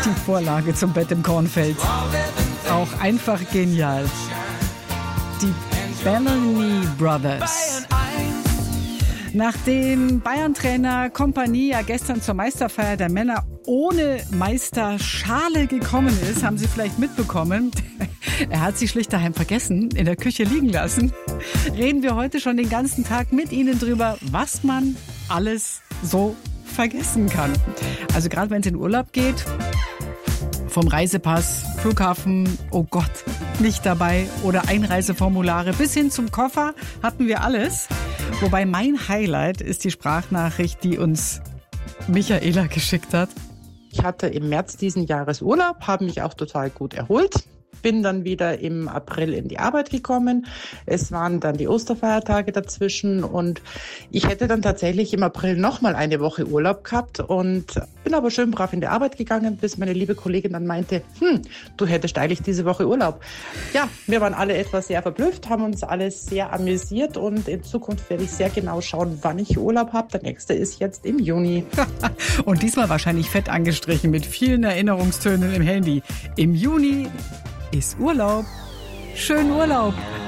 Die Vorlage zum Bett im Kornfeld. Auch einfach genial. Die Bellamy Brothers. Nachdem Bayern-Trainer Kompanie ja gestern zur Meisterfeier der Männer ohne Meisterschale gekommen ist, haben Sie vielleicht mitbekommen. Er hat sie schlicht daheim vergessen, in der Küche liegen lassen. Reden wir heute schon den ganzen Tag mit Ihnen drüber, was man alles so vergessen kann. Also gerade wenn es in Urlaub geht, vom Reisepass, Flughafen, oh Gott, nicht dabei oder Einreiseformulare bis hin zum Koffer hatten wir alles. Wobei mein Highlight ist die Sprachnachricht, die uns Michaela geschickt hat. Ich hatte im März diesen Jahres Urlaub, habe mich auch total gut erholt. Bin dann wieder im April in die Arbeit gekommen. Es waren dann die Osterfeiertage dazwischen und ich hätte dann tatsächlich im April nochmal eine Woche Urlaub gehabt und bin aber schön brav in die Arbeit gegangen, bis meine liebe Kollegin dann meinte, du hättest eigentlich diese Woche Urlaub. Ja, wir waren alle etwas sehr verblüfft, haben uns alle sehr amüsiert und in Zukunft werde ich sehr genau schauen, wann ich Urlaub habe. Der nächste ist jetzt im Juni. Und diesmal wahrscheinlich fett angestrichen mit vielen Erinnerungstönen im Handy. Im Juni ist Urlaub. Schönen Urlaub.